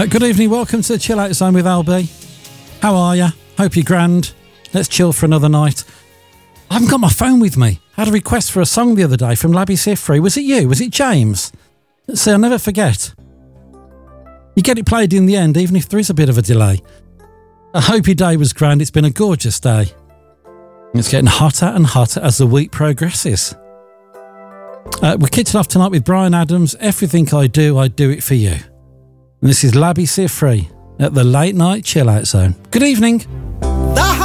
Good evening, welcome to the Chill Out Zone with LB. How are you? Hope you're grand. Let's chill for another night. I haven't got my phone with me. I had a request for a song the other day from Labby Sifri. Was it you? Was it James? See, I'll never forget. You get it played in the end, even if there is a bit of a delay. I hope your day was grand. It's been a gorgeous day. It's getting hotter and hotter as the week progresses. We're kicking off tonight with Bryan Adams. Everything I do it for you. And this is Labby Sifri at the Late Night Chill Out Zone. Good evening.